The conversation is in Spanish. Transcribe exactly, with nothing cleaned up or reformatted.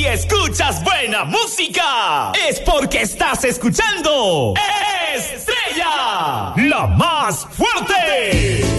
Si escuchas buena música, es porque estás escuchando Estrella, la más fuerte.